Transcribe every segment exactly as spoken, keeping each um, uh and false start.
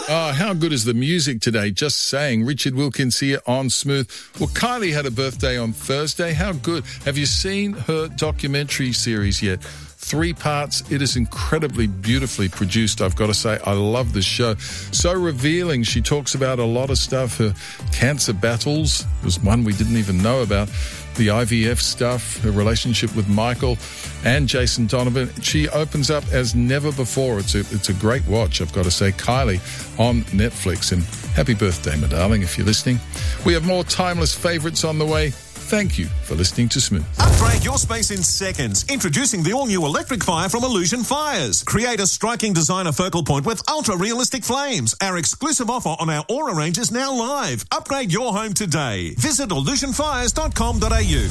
Oh, how good is the music today? Just saying. Richard Wilkins here on Smooth. Well, Kylie had a birthday on Thursday. How good. Have you seen her documentary series yet? Three parts. It is incredibly beautifully produced, I've got to say. I love this show. So revealing. She talks about a lot of stuff. Her cancer battles was one we didn't even know about. The I V F stuff, her relationship with Michael and Jason Donovan. She opens up as never before. It's a, it's a great watch, I've got to say. Kylie on Netflix. And happy birthday, my darling, if you're listening. We have more timeless favourites on the way. Thank you for listening to Smooth. Upgrade your space in seconds. Introducing the all-new electric fire from Illusion Fires. Create a striking designer focal point with ultra-realistic flames. Our exclusive offer on our Aura range is now live. Upgrade your home today. Visit illusion fires dot com dot a u.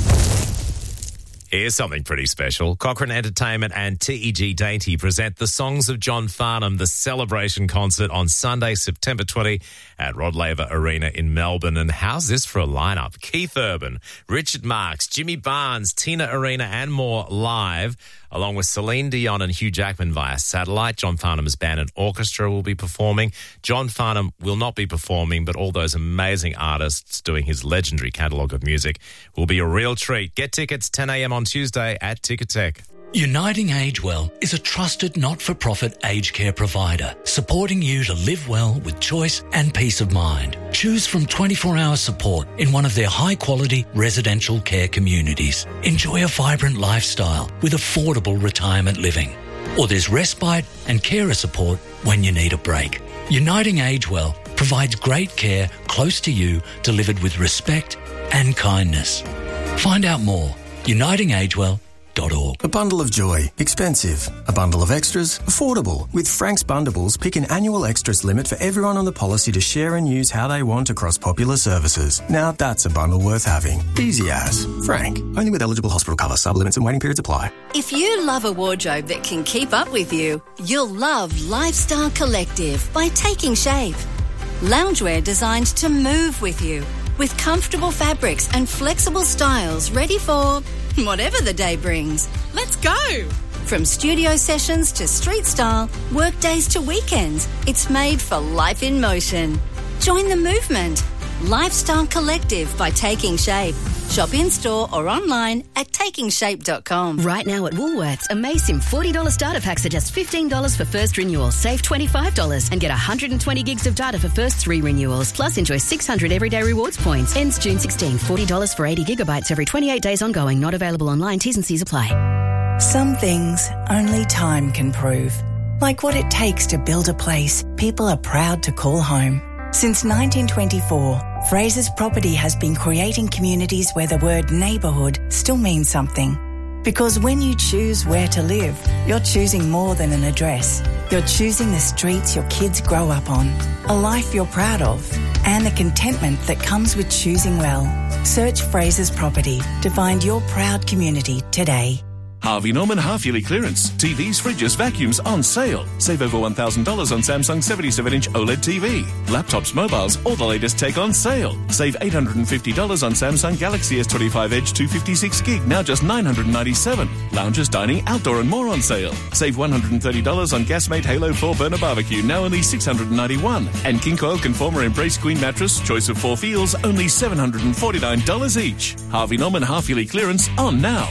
Here's something pretty special. Cochrane Entertainment and T E G Dainty present the Songs of John Farnham, the celebration concert on Sunday, September twentieth at Rod Laver Arena in Melbourne. And how's this for a lineup? Keith Urban, Richard Marx, Jimmy Barnes, Tina Arena and more live, along with Celine Dion and Hugh Jackman via satellite. John Farnham's band and orchestra will be performing. John Farnham will not be performing, but all those amazing artists doing his legendary catalogue of music will be a real treat. Get tickets ten a.m. on Tuesday at Ticketek. Uniting Age Well is a trusted not-for-profit aged care provider supporting you to live well with choice and peace of mind. Choose from twenty-four hour support in one of their high-quality residential care communities. Enjoy a vibrant lifestyle with affordable retirement living. Or there's respite and carer support when you need a break. Uniting Age Well provides great care close to you, delivered with respect and kindness. Find out more. uniting age well dot org. A bundle of joy, expensive. A bundle of extras, affordable. With Frank's Bundables, pick an annual extras limit for everyone on the policy to share and use how they want across popular services. Now that's a bundle worth having. Easy as. Frank. Only with eligible hospital cover. Sublimits and waiting periods apply. If you love a wardrobe that can keep up with you, you'll love Lifestyle Collective by Taking Shape. Loungewear designed to move with you, with comfortable fabrics and flexible styles ready for whatever the day brings. Let's go! From studio sessions to street style, work days to weekends, it's made for life in motion. Join the movement. Lifestyle Collective by Taking Shape. Shop in-store or online at taking shape dot com. Right now at Woolworths, Amazing forty dollars starter packs are just fifteen dollars for first renewal. Save twenty-five dollars and get one hundred twenty gigs of data for first three renewals. Plus enjoy six hundred everyday rewards points. Ends June sixteenth. forty dollars for eighty gigabytes every twenty-eight days ongoing. Not available online. T's and C's apply. Some things only time can prove. Like what it takes to build a place people are proud to call home. Since nineteen twenty-four, Fraser's Property has been creating communities where the word neighbourhood still means something. Because when you choose where to live, you're choosing more than an address. You're choosing the streets your kids grow up on, a life you're proud of, and the contentment that comes with choosing well. Search Fraser's Property to find your proud community today. Harvey Norman half-yearly clearance. T Vs, fridges, vacuums on sale. Save over one thousand dollars on Samsung seventy-seven inch OLED T V. Laptops, mobiles, all the latest tech on sale. Save eight hundred fifty dollars on Samsung Galaxy S twenty-five Edge two fifty-six gig, now just nine hundred ninety-seven dollars. Lounges, dining, outdoor and more on sale. Save one hundred thirty dollars on Gasmate Halo four burner barbecue, now only six hundred ninety-one dollars. And King Coil Conformer Embrace Queen mattress, choice of four feels, only seven hundred forty-nine dollars each. Harvey Norman half-yearly clearance on now.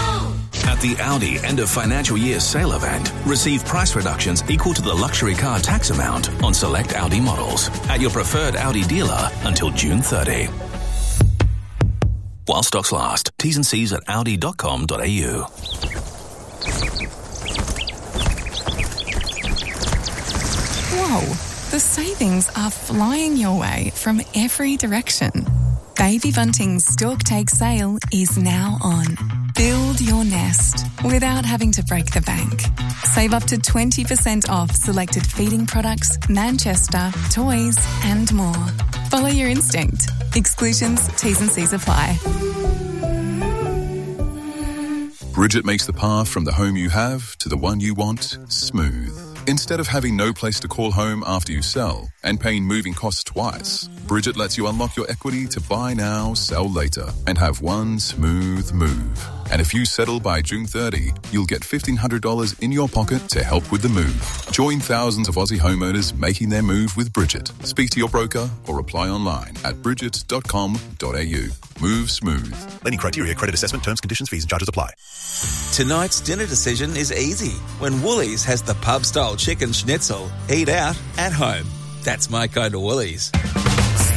At the Audi end of financial year sale event, receive price reductions equal to the luxury car tax amount on select Audi models at your preferred Audi dealer until June thirtieth. While stocks last. T's and C's at audi dot com dot a u. Whoa, the savings are flying your way from every direction. Baby Bunting's Stork Take sale is now on. Build your nest without having to break the bank. Save up to twenty percent off selected feeding products, Manchester, toys and more. Follow your instinct. Exclusions, T's and C's apply. Bridget makes the path from the home you have to the one you want smooth. Instead of having no place to call home after you sell and paying moving costs twice, Bridget lets you unlock your equity to buy now, sell later, and have one smooth move. And if you settle by June thirtieth, you'll get fifteen hundred dollars in your pocket to help with the move. Join thousands of Aussie homeowners making their move with Bridget. Speak to your broker or apply online at bridget dot com dot a u. Move smooth. Lending criteria, credit assessment, terms, conditions, fees and charges apply. Tonight's dinner decision is easy when Woolies has the pub-style chicken schnitzel. Eat out at home. That's my kind of Woolies.